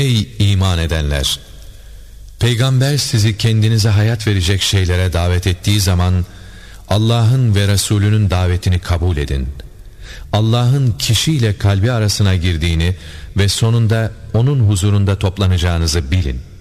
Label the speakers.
Speaker 1: Ey iman edenler! Peygamber sizi kendinize hayat verecek şeylere davet ettiği zaman Allah'ın ve Resulünün davetini kabul edin. Allah'ın kişiyle kalbi arasına girdiğini ve sonunda onun huzurunda toplanacağınızı bilin.